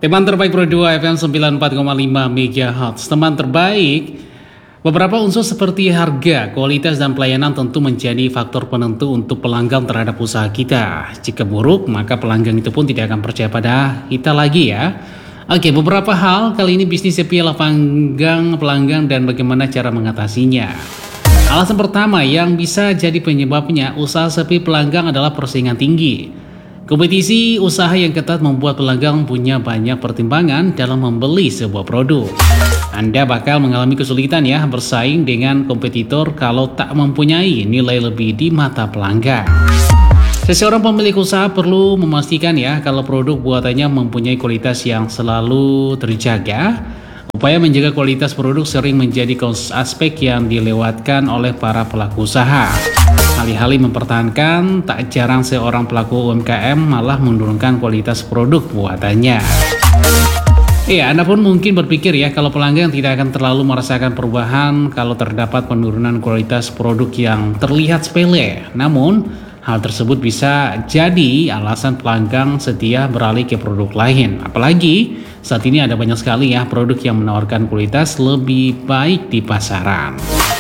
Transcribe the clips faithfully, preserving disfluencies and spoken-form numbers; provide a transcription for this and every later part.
Teman terbaik Pro dua F M sembilan puluh empat koma lima MHz. Teman terbaik, beberapa unsur seperti harga, kualitas, dan pelayanan tentu menjadi faktor penentu untuk pelanggan terhadap usaha kita. Jika buruk, maka pelanggan itu pun tidak akan percaya pada kita lagi ya. Oke, beberapa hal kali ini bisnis sepi adalah panggang pelanggan dan bagaimana cara mengatasinya. Alasan pertama yang bisa jadi penyebabnya usaha sepi pelanggan adalah persaingan tinggi. Kompetisi usaha yang ketat membuat pelanggan punya banyak pertimbangan dalam membeli sebuah produk. Anda bakal mengalami kesulitan ya bersaing dengan kompetitor kalau tak mempunyai nilai lebih di mata pelanggan. Seseorang pemilik usaha perlu memastikan ya kalau produk buatannya mempunyai kualitas yang selalu terjaga. Upaya menjaga kualitas produk sering menjadi aspek yang dilewatkan oleh para pelaku usaha. Alih-alih mempertahankan, tak jarang seorang pelaku U M K M malah menurunkan kualitas produk buatannya. Iya, Anda pun mungkin berpikir ya kalau pelanggan tidak akan terlalu merasakan perubahan kalau terdapat penurunan kualitas produk yang terlihat sepele. Namun, hal tersebut bisa jadi alasan pelanggan setia beralih ke produk lain. Apalagi saat ini ada banyak sekali ya produk yang menawarkan kualitas lebih baik di pasaran.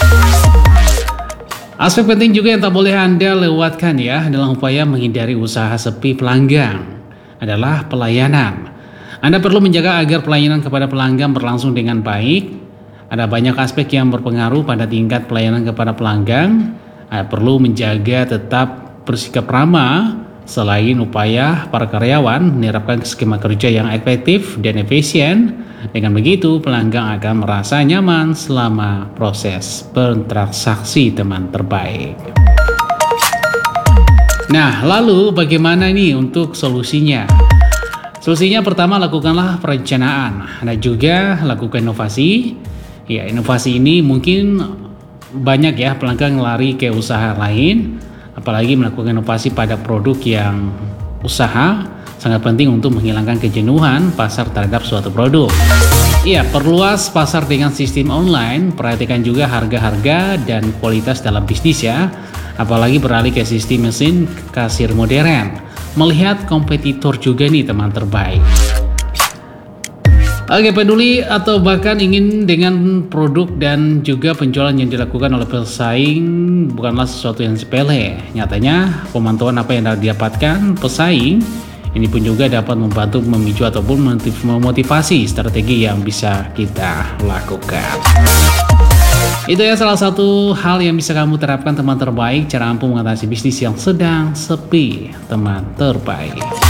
Aspek penting juga yang tak boleh Anda lewatkan ya dalam upaya menghindari usaha sepi pelanggan adalah pelayanan. Anda perlu menjaga agar pelayanan kepada pelanggan berlangsung dengan baik. Ada banyak aspek yang berpengaruh pada tingkat pelayanan kepada pelanggan. Anda perlu menjaga tetap bersikap ramah. Selain upaya para karyawan menerapkan skema kerja yang efektif dan efisien, dengan begitu pelanggan akan merasa nyaman selama proses bertransaksi teman terbaik. Nah, lalu bagaimana nih untuk solusinya? Solusinya pertama, lakukanlah perencanaan. Anda juga lakukan inovasi. Ya, inovasi ini mungkin banyak ya pelanggan lari ke usaha lain. Apalagi melakukan inovasi pada produk yang usaha sangat penting untuk menghilangkan kejenuhan pasar terhadap suatu produk. Iya, perluas pasar dengan sistem online, perhatikan juga harga-harga dan kualitas dalam bisnis ya. Apalagi beralih ke sistem mesin kasir modern. Melihat kompetitor juga nih teman terbaik. Oke, peduli atau bahkan ingin dengan produk dan juga penjualan yang dilakukan oleh pesaing bukanlah sesuatu yang sepele. Nyatanya, pemantauan apa yang didapatkan pesaing ini pun juga dapat membantu memicu ataupun memotivasi strategi yang bisa kita lakukan. Itu ya salah satu hal yang bisa kamu terapkan teman terbaik, cara ampuh mengatasi bisnis yang sedang sepi teman terbaik.